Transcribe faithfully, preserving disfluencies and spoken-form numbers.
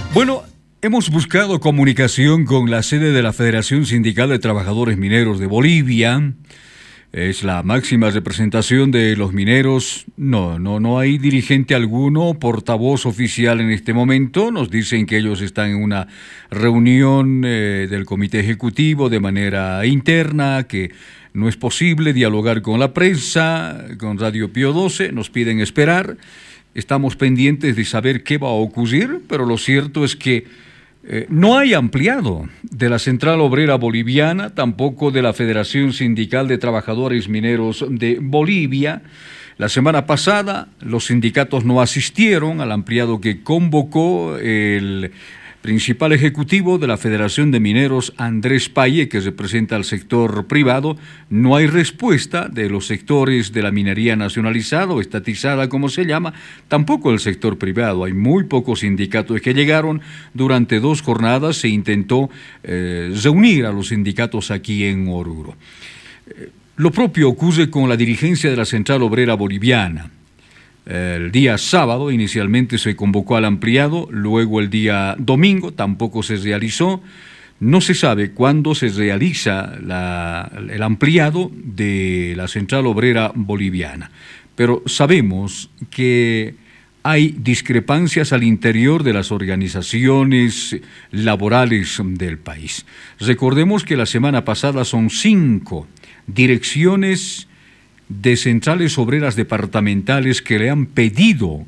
Bueno, hemos buscado comunicación con la sede de la Federación Sindical de Trabajadores Mineros de Bolivia. Es la máxima representación de los mineros. No, no, no hay dirigente alguno, portavoz oficial en este momento. Nos dicen que ellos están en una reunión eh, del comité ejecutivo de manera interna, que no es posible dialogar con la prensa, con Radio Pío doce. Nos piden esperar. Estamos pendientes de saber qué va a ocurrir, pero lo cierto es que eh, no hay ampliado de la Central Obrera Boliviana, tampoco de la Federación Sindical de Trabajadores Mineros de Bolivia. La semana pasada los sindicatos no asistieron al ampliado que convocó el principal ejecutivo de la Federación de Mineros, Andrés Paye, que representa al sector privado. No hay respuesta de los sectores de la minería nacionalizada o estatizada, como se llama, tampoco el sector privado. Hay muy pocos sindicatos que llegaron. Durante dos jornadas se intentó eh, reunir a los sindicatos aquí en Oruro. Eh, lo propio ocurre con la dirigencia de la Central Obrera Boliviana. El día sábado inicialmente se convocó al ampliado, luego el día domingo tampoco se realizó. No se sabe cuándo se realiza la, el ampliado de la Central Obrera Boliviana, pero sabemos que hay discrepancias al interior de las organizaciones laborales del país. Recordemos que la semana pasada son cinco direcciones de centrales obreras departamentales que le han pedido